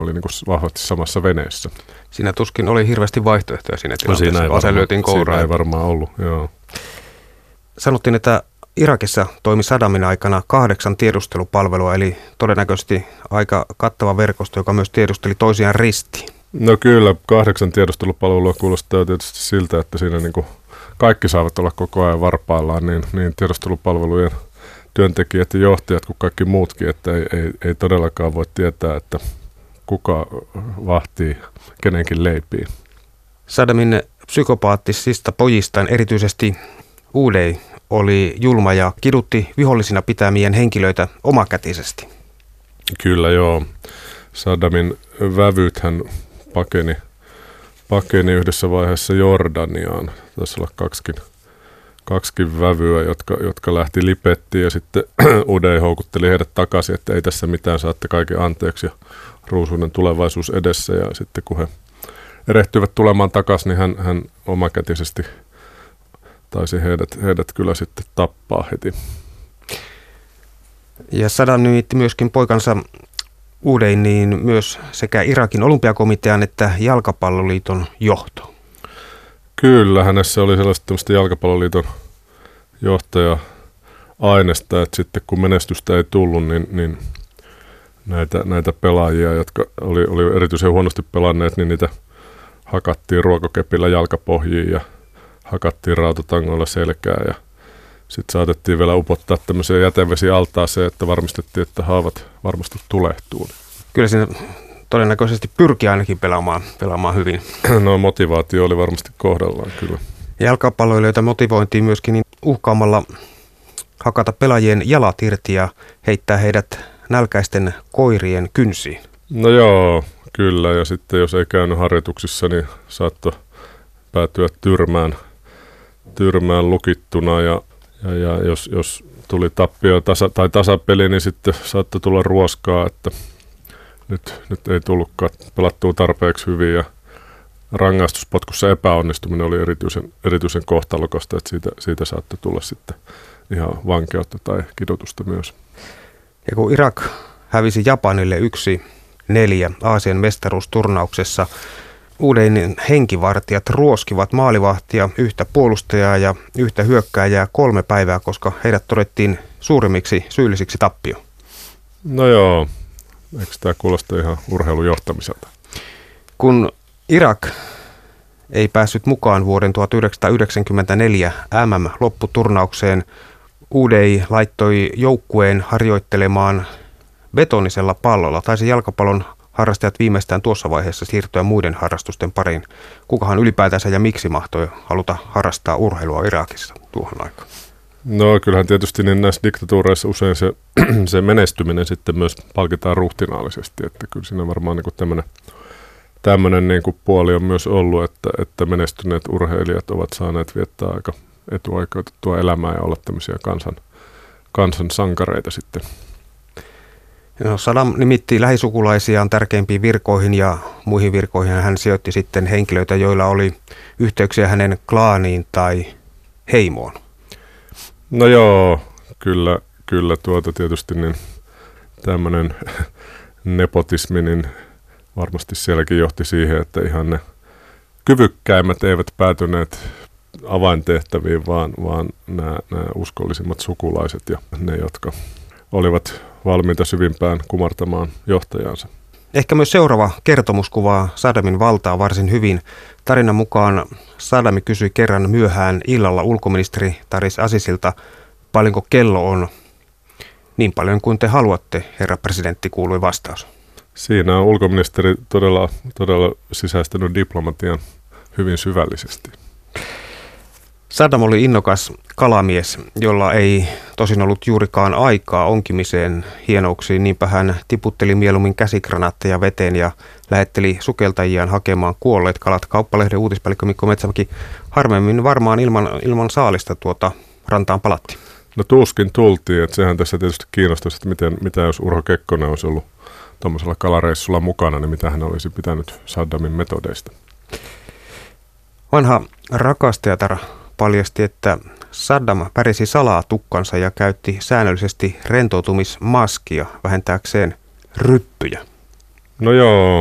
oli niin kuin vahvasti samassa veneessä. Siinä tuskin oli hirveästi vaihtoehtoja siinä tilanteessa, kun ase lyötiin kouraan. Siinä ei varmaan ollut, joo. Sanottiin, että Irakissa toimi Saddamin aikana 8 tiedustelupalvelua, eli todennäköisesti aika kattava verkosto, joka myös tiedusteli toisiaan ristiin. No kyllä, 8 tiedustelupalvelua kuulostaa tietysti siltä, että siinä niin kuin kaikki saavat olla koko ajan varpaillaan, niin tiedustelupalvelujen työntekijät ja johtajat kuin kaikki muutkin, että ei todellakaan voi tietää, että kuka vahtii kenenkin leipiin. Saddamin psykopaattisista pojistaan erityisesti Uday oli julma ja kidutti vihollisina pitämien henkilöitä omakätisesti. Kyllä joo. Saddamin vävythän pakeni yhdessä vaiheessa Jordaniaan. Taisi olla kaksikin vävyä, jotka lähti Lipettiin ja sitten Uday houkutteli heidät takaisin, että ei tässä mitään, saatte kaiken anteeksi ja ruusuinen tulevaisuus edessä. Ja sitten kun he erehtyivät tulemaan takaisin, niin hän omakätisesti taisi heidät kyllä sitten tappaa heti. Ja Saddam nimitti myöskin poikansa Udayn niin myös sekä Irakin olympiakomitean että jalkapalloliiton johto. Kyllä, hänessä oli sellaista jalkapalloliiton johtaja-ainesta, että sitten kun menestystä ei tullut, niin näitä pelaajia, jotka oli erityisen huonosti pelanneet, niin niitä hakattiin ruokokepillä jalkapohjiin ja hakattiin rautatangoilla selkää ja sitten saatettiin vielä upottaa tämmöiseen jätevesialtaaseen, että varmistettiin, että haavat varmasti tulehtuu. Kyllä siinä todennäköisesti pyrki ainakin pelaamaan hyvin. No motivaatio oli varmasti kohdallaan kyllä. Jalkapalloilijoita motivointiin myöskin niin uhkaamalla hakata pelaajien jalat irti ja heittää heidät nälkäisten koirien kynsiin. No joo, kyllä. Ja sitten jos ei käynyt harjoituksissa, niin saattoi päätyä tyrmään lukittuna ja jos tuli tappio tai tasapeli, niin sitten saattoi tulla ruoskaa, että nyt ei tullutkaan pelattua tarpeeksi hyvin ja rangaistuspotkussa epäonnistuminen oli erityisen kohtalokasta, että siitä saattoi tulla sitten ihan vankeutta tai kidutusta myös. Ja kun Irak hävisi Japanille 1-4 Aasian mestaruusturnauksessa, Udayn henkivartijat ruoskivat maalivahtia, yhtä puolustajaa ja yhtä hyökkääjää 3 päivää, koska heidät todettiin suurimmiksi syyllisiksi tappioon. No joo, eikö tämä kuulosta ihan urheilujohtamiselta? Kun Irak ei päässyt mukaan vuoden 1994 MM-lopputurnaukseen, Uday laittoi joukkueen harjoittelemaan betonisella pallolla. Taisi jalkapallon harrastajat viimeistään tuossa vaiheessa siirtyä muiden harrastusten pariin. Kukahan ylipäätänsä ja miksi mahtoi haluta harrastaa urheilua Irakissa tuohon aikaan? No kyllähän tietysti niin näissä diktatuureissa usein se menestyminen sitten myös palkitaan ruhtinaallisesti. Että kyllä siinä varmaan niin tämmöinen niin kuin puoli on myös ollut, että menestyneet urheilijat ovat saaneet viettää aika etuoikeutettua elämää ja olla tämmöisiä kansan sankareita sitten. No, Saddam nimitti lähisukulaisiaan tärkeimpiin virkoihin ja muihin virkoihin hän sijoitti sitten henkilöitä, joilla oli yhteyksiä hänen klaaniin tai heimoon. No joo, kyllä tietysti niin tämmöinen nepotismi niin varmasti sielläkin johti siihen, että ihan ne kyvykkäimmät eivät päätyneet avaintehtäviin, vaan nämä uskollisimmat sukulaiset ja ne, jotka olivat valmiita syvimpään kumartamaan johtajansa. Ehkä myös seuraava kertomus kuvaa Saddamin valtaa varsin hyvin. Tarinan mukaan Saddam kysyi kerran myöhään illalla ulkoministeri Taris Azisilta, paljonko kello on. Niin paljon kuin te haluatte, herra presidentti, kuului vastaus. Siinä on ulkoministeri todella sisäistänyt diplomatian hyvin syvällisesti. Saddam oli innokas kalamies, jolla ei tosin ollut juurikaan aikaa onkimiseen hienouksiin. Niinpä hän tiputteli mieluummin käsikranaatteja veteen ja lähetteli sukeltajiaan hakemaan kuolleet kalat. Kauppalehden uutispäällikkö Mikko Metsämäki, harvemmin varmaan ilman saalista rantaan palattiin. No tuskin tultiin, että sehän tässä tietysti kiinnostaisi, että mitä jos Urho Kekkonen olisi ollut tuommoisella kalareissulla mukana, niin mitä hän olisi pitänyt Saddamin metodeista. Vanha rakastajatar paljasti, että Saddam pärisi salaa tukkansa ja käytti säännöllisesti rentoutumismaskia vähentääkseen ryppyjä. No joo,